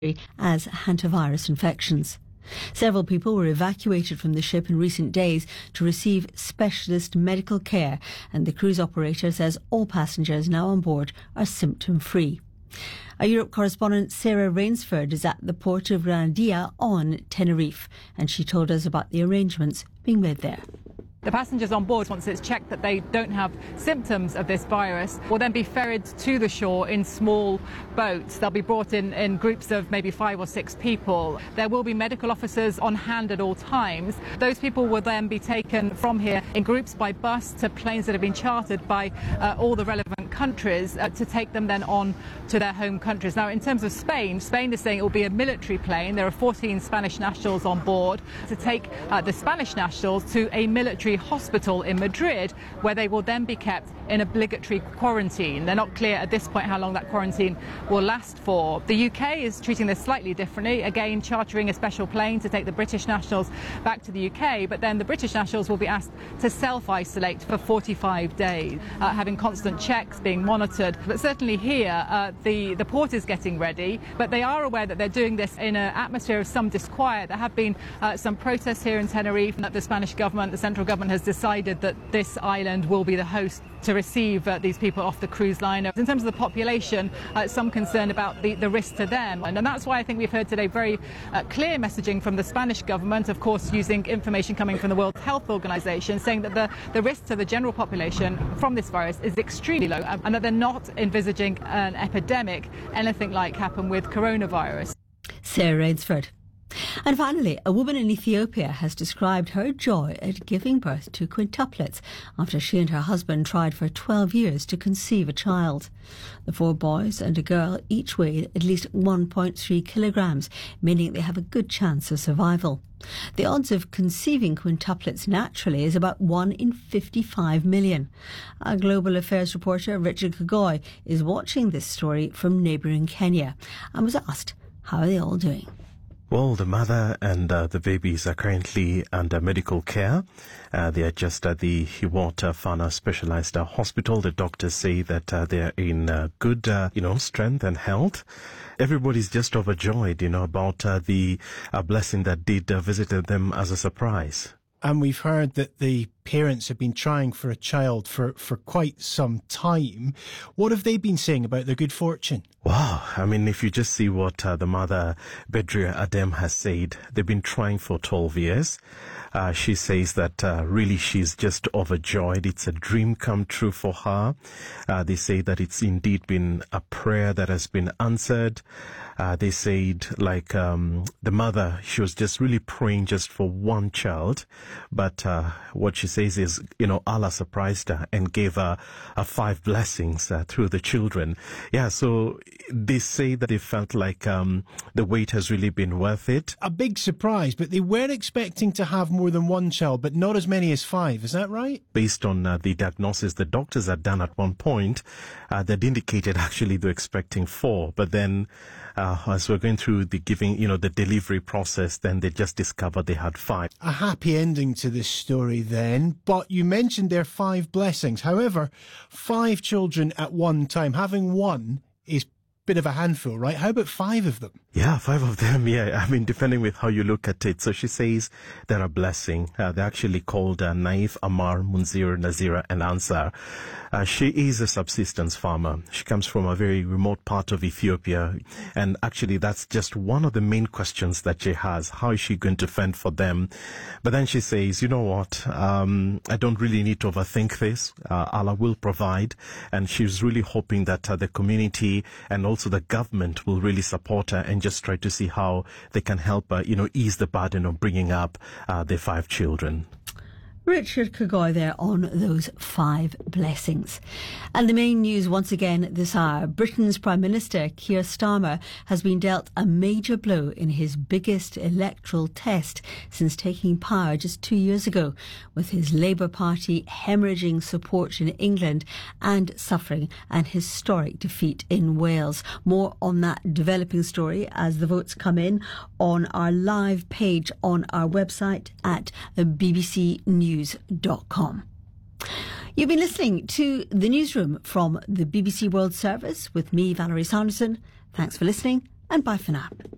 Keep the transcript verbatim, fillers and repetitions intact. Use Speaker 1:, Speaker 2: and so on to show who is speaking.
Speaker 1: as hantavirus infections. Several people were evacuated from the ship in recent days to receive specialist medical care, and the cruise operator says all passengers now on board are symptom-free. Our Europe correspondent Sarah Rainsford is at the port of Granadilla on Tenerife, and she told us about the arrangements being made there.
Speaker 2: The passengers on board, once it's checked that they don't have symptoms of this virus, will then be ferried to the shore in small boats. They'll be brought in in groups of maybe five or six people. There will be medical officers on hand at all times. Those people will then be taken from here in groups by bus to planes that have been chartered by uh, all the relevant countries uh, to take them then on to their home countries. Now, in terms of Spain, Spain is saying it will be a military plane. There are fourteen Spanish nationals on board to take uh, the Spanish nationals to a military hospital in Madrid, where they will then be kept in obligatory quarantine. They're not clear at this point how long that quarantine will last for. The U K is treating this slightly differently, again chartering a special plane to take the British nationals back to the U K, but then the British nationals will be asked to self-isolate for forty-five days, uh, having constant checks, being monitored. But certainly here, uh, the, the port is getting ready, but they are aware that they're doing this in an atmosphere of some disquiet. There have been uh, some protests here in Tenerife, and that the Spanish government, the central government, has decided that this island will be the host to receive uh, these people off the cruise line. In terms of the population, uh, some concern about the, the risk to them. And, and that's why I think we've heard today very uh, clear messaging from the Spanish government, of course using information coming from the World Health Organization, saying that the, the risk to the general population from this virus is extremely low, and that they're not envisaging an epidemic, anything like happened with coronavirus.
Speaker 1: Sarah Rainsford. And finally, a woman in Ethiopia has described her joy at giving birth to quintuplets after she and her husband tried for twelve years to conceive a child. The four boys and a girl each weigh at least one point three kilograms, meaning they have a good chance of survival. The odds of conceiving quintuplets naturally is about one in fifty-five million. Our global affairs reporter Richard Kagoi is watching this story from neighbouring Kenya and was asked, how are they all doing?
Speaker 3: Well, the mother and uh, the babies are currently under medical care. Uh, they are just at the Hiwota Fana Specialized uh, Hospital. The doctors say that uh, they are in uh, good, uh, you know, strength and health. Everybody's just overjoyed, you know, about uh, the uh, blessing that did uh, visit them as a surprise.
Speaker 4: And we've heard that the parents have been trying for a child for, for quite some time. What have they been saying about their good fortune?
Speaker 3: Wow. I mean, if you just see what uh, the mother, Bedria Adem, has said, they've been trying for twelve years. Uh, she says that uh, really she's just overjoyed. It's a dream come true for her. Uh, they say that it's indeed been a prayer that has been answered. Uh, they said, like, um, the mother, she was just really praying just for one child. But uh, what she says is, you know, Allah surprised her and gave her uh, five blessings uh, through the children. Yeah, so they say that they felt like um, the wait has really been worth it.
Speaker 4: A big surprise, but they were expecting to have more than one child, but not as many as five. Is that right?
Speaker 3: Based on uh, the diagnosis the doctors had done at one point, uh, that indicated actually they're expecting four. But then uh, as we're going through the giving, you know, the delivery process, then they just discovered they had five.
Speaker 4: A happy ending to this story then, but you mentioned there five blessings. However, five children at one time, having one is a bit of a handful, right? How about five of them?
Speaker 3: Yeah, five of them, yeah. I mean, depending with how you look at it. So she says they're a blessing. Uh, they're actually called uh, Naif, Amar, Munzir, Nazira, and Ansar. Uh, she is a subsistence farmer. She comes from a very remote part of Ethiopia. And actually, that's just one of the main questions that she has. How is she going to fend for them? But then she says, you know what? Um, I don't really need to overthink this. Uh, Allah will provide. And she's really hoping that uh, the community and also the government will really support her and just try to see how they can help, uh, you know, ease the burden of bringing up uh, their five children.
Speaker 1: Richard Kagoi there on those five blessings. And the main news once again this hour. Britain's Prime Minister Keir Starmer has been dealt a major blow in his biggest electoral test since taking power just two years ago, with his Labour Party hemorrhaging support in England and suffering an historic defeat in Wales. More on that developing story as the votes come in on our live page on our website at b b c news dot com. You've been listening to The Newsroom from the B B C World Service with me, Valerie Sanderson. Thanks for listening and bye for now.